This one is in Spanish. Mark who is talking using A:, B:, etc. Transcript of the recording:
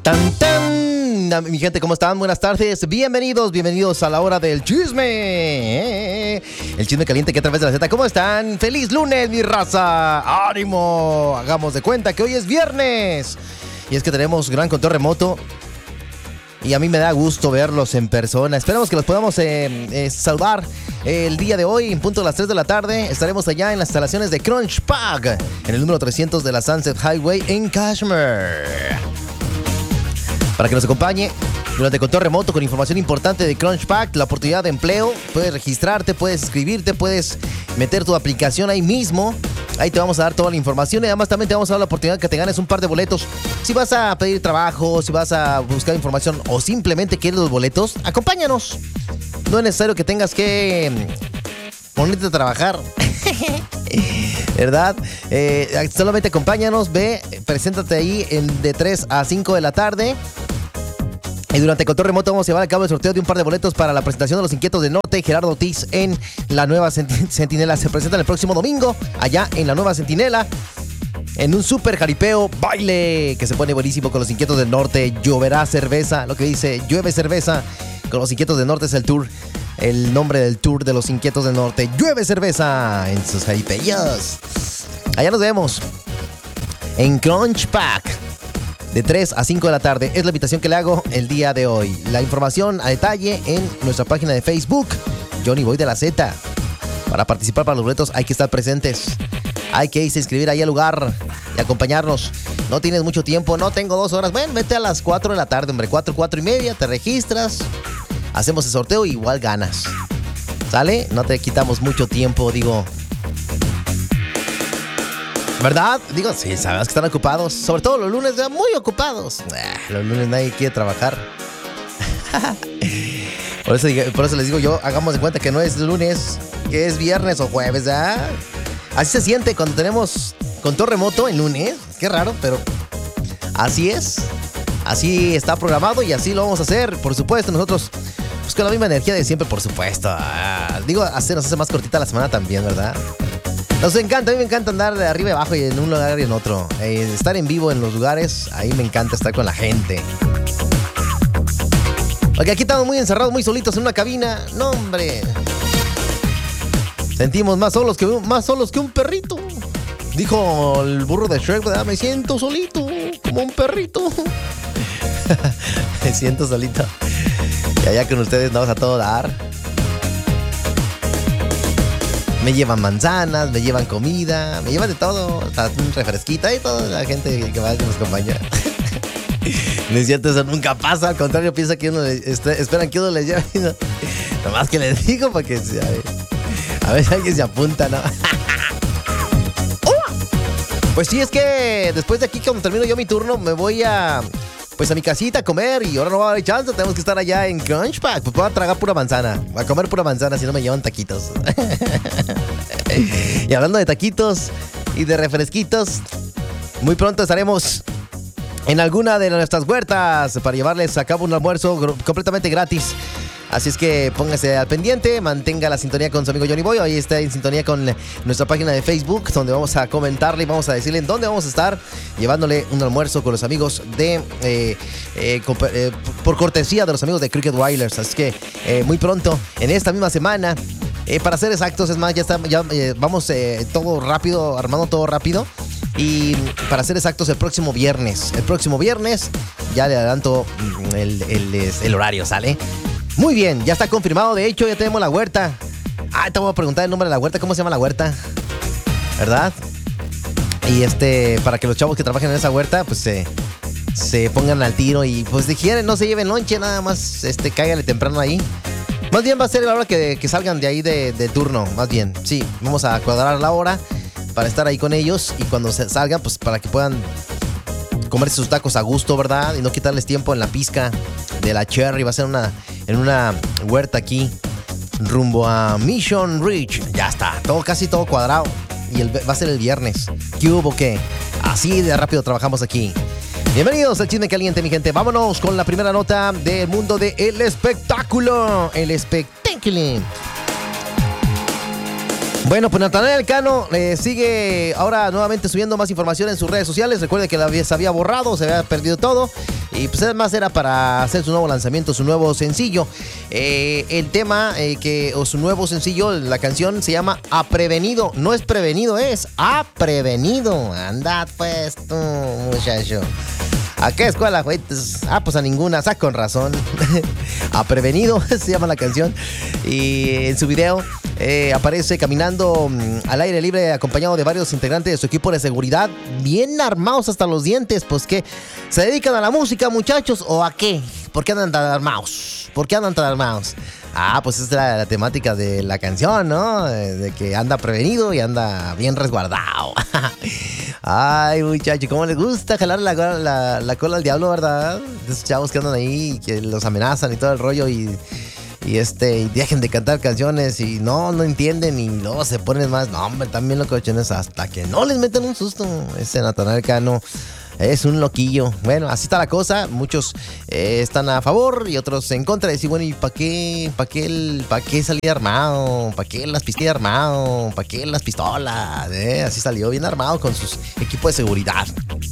A: Tan tan, mi gente, ¿cómo están? Buenas tardes, bienvenidos a la hora del chisme. El chisme caliente que a través de la Z. ¿Cómo están? ¡Feliz lunes, mi raza! ¡Ánimo! Hagamos de cuenta que hoy es viernes. Y es que tenemos gran control remoto. Y a mí me da gusto verlos en persona. Esperamos que los podamos saludar el día de hoy. En punto de las 3 de la tarde estaremos allá en las instalaciones de Crunch Pack, en el número 300 de la Sunset Highway en Kashmir, para que nos acompañe durante control remoto con información importante de Crunch Pack, la oportunidad de empleo. Puedes registrarte, puedes inscribirte, puedes meter tu aplicación ahí mismo. Ahí te vamos a dar toda la información y además también te vamos a dar la oportunidad de que te ganes un par de boletos. Si vas a pedir trabajo, si vas a buscar información o simplemente quieres los boletos, acompáñanos. No es necesario que tengas que ponerte a trabajar, ¿verdad? Solamente acompáñanos, ve, preséntate ahí de 3 a 5 de la tarde. Y durante control remoto vamos a llevar a cabo el sorteo de un par de boletos para la presentación de Los Inquietos del Norte, Gerardo Ortiz, en la Nueva Centinela. Se presentan el próximo domingo, allá en la Nueva Centinela, en un super jaripeo baile que se pone buenísimo con Los Inquietos del Norte. Lloverá cerveza, lo que dice, llueve cerveza. Con Los Inquietos del Norte es el tour, el nombre del tour de Los Inquietos del Norte. Llueve cerveza en sus jaripeos. Allá nos vemos en Crunch Pack, de 3 a 5 de la tarde. Es la invitación que le hago el día de hoy. La información a detalle en nuestra página de Facebook, Johnny Boy de la Z. Para participar para los boletos hay que estar presentes. Hay que irse a inscribir ahí al lugar y acompañarnos. No tienes mucho tiempo, no tengo 2 horas. Bueno, vete a las 4 de la tarde, hombre. 4 y media, te registras. Hacemos el sorteo y igual ganas. ¿Sale? No te quitamos mucho tiempo, digo. ¿Verdad? Digo, sí, sabemos que están ocupados. Sobre todo los lunes, ya muy ocupados. Los lunes nadie quiere trabajar. Por eso les digo yo, hagamos de cuenta que no es lunes, que es viernes o jueves, ¿ya? Así se siente cuando tenemos control remoto en lunes. Qué raro, pero así es. Así está programado y así lo vamos a hacer. Por supuesto, nosotros pues con la misma energía de siempre, por supuesto. Digo, nos hace más cortita la semana también, ¿verdad? Nos encanta, a mí me encanta andar de arriba y abajo y en un lugar y en otro. Estar en vivo en los lugares, ahí me encanta estar con la gente. Porque aquí estamos muy encerrados, muy solitos en una cabina. No, hombre. Sentimos más solos que un perrito. Dijo el burro de Shrek, ¿verdad? Me siento solito, como un perrito. Me siento solito. Y allá con ustedes vamos a todo dar. Me llevan manzanas, me llevan comida, me llevan de todo, hasta un refresquito y toda la gente que va que nos acompaña. No es cierto, eso nunca pasa, al contrario, piensa que uno esperan que uno les lleve. No, nomás que les digo para que a ver si alguien se apunta, ¿no? Pues sí, es que después de aquí, cuando termino yo mi turno, me voy a mi casita a comer y ahora no va a haber chance, tenemos que estar allá en Crunch Pack. Pues voy a tragar pura manzana, voy a comer pura manzana si no me llevan taquitos. Y hablando de taquitos y de refresquitos, muy pronto estaremos en alguna de nuestras huertas para llevarles a cabo un almuerzo completamente gratis. Así es que póngase al pendiente, mantenga la sintonía con su amigo Johnny Boy. Hoy está en sintonía con nuestra página de Facebook, donde vamos a comentarle y vamos a decirle en dónde vamos a estar llevándole un almuerzo con los amigos de por cortesía de los amigos de Cricket Wireless. Así que muy pronto, en esta misma semana, para ser exactos, es más, vamos todo rápido, armando todo rápido. Y para ser exactos, el próximo viernes, ya le adelanto el horario, ¿sale? Muy bien, ya está confirmado. De hecho, ya tenemos la huerta. Te voy a preguntar el nombre de la huerta. ¿Cómo se llama la huerta? ¿Verdad? Y para que los chavos que trabajen en esa huerta, pues se pongan al tiro. Y pues si quieren, no se lleven lonche, nada más cáigale temprano ahí. Más bien va a ser la hora que salgan de ahí de turno. Más bien, sí, vamos a cuadrar la hora para estar ahí con ellos. Y cuando salgan, pues para que puedan comerse sus tacos a gusto, ¿verdad? Y no quitarles tiempo en la pizca de la Cherry. Va a ser en una huerta aquí, rumbo a Mission Ridge. Ya está, casi todo cuadrado. Y va a ser el viernes. ¿Qué hubo qué? Así de rápido trabajamos aquí. Bienvenidos al Chisme Caliente, mi gente. Vámonos con la primera nota del mundo del espectáculo. El espectáculo. Bueno, pues Natanael Cano sigue ahora nuevamente subiendo más información en sus redes sociales. Recuerde que se había borrado, se había perdido todo. Y pues además era para hacer su nuevo lanzamiento, su nuevo sencillo. El tema o su nuevo sencillo, la canción se llama Aprevenido. No es prevenido, es aprevenido. Anda pues tú, muchacho. ¿A qué escuela fuiste? Pues a ninguna, con razón. Aprevenido se llama la canción. Y en su video aparece caminando al aire libre acompañado de varios integrantes de su equipo de seguridad, bien armados hasta los dientes. Pues que se dedican a la música, muchachos, ¿o a qué? ¿Por qué andan tan armados? ¿Por qué andan tan armados? Pues esa es la temática de la canción, ¿no? De que anda prevenido y anda bien resguardado. Ay, muchacho, cómo les gusta jalar la cola al diablo, ¿verdad? De esos chavos que andan ahí, que los amenazan y todo el rollo y dejen de cantar canciones y no entienden y luego se ponen más. No, hombre, también locochones hasta que no les meten un susto. Ese Natanael Cano es un loquillo. Bueno, así está la cosa. Muchos están a favor y otros en contra. Decir, bueno, ¿y para qué salir armado? ¿Para qué las pistolas armado? ¿Para qué las pistolas? Así salió bien armado con sus equipos de seguridad.